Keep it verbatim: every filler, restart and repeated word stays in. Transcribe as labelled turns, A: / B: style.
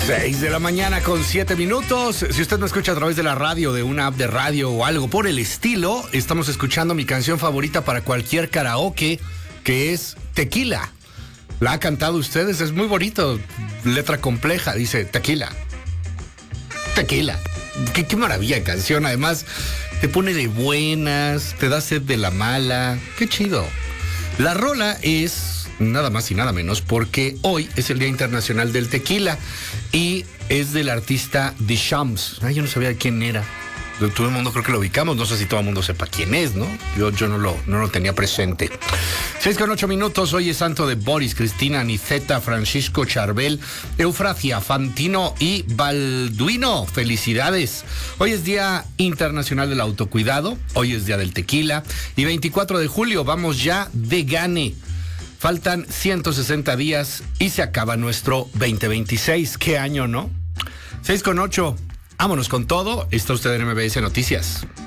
A: seis de la mañana con siete minutos. Si usted me escucha a través de la radio, de una app de radio o algo por el estilo, estamos escuchando mi canción favorita para cualquier karaoke, que es Tequila. La ha cantado ustedes, es muy bonito. Letra compleja, dice Tequila. Tequila. Qué, qué maravilla de canción. Además, te pone de buenas, te da sed de la mala. Qué chido. La rola es nada más y nada menos porque hoy es el Día Internacional del Tequila y es del artista Deschamps. Ay, yo no sabía quién era. Todo el mundo creo que lo ubicamos, no sé si todo el mundo sepa quién es, ¿no? Yo, yo no, lo, no lo tenía presente. seis con ocho minutos, hoy es santo de Boris, Cristina, Niceta, Francisco, Charbel, Eufrasia, Fantino y Balduino. Felicidades. Hoy es Día Internacional del Autocuidado, hoy es Día del Tequila y veinticuatro de julio vamos ya de gane. Faltan ciento sesenta días y se acaba nuestro veinte veintiséis. ¿Qué año, no? seis con ocho. Vámonos con todo. Está usted en M B S Noticias.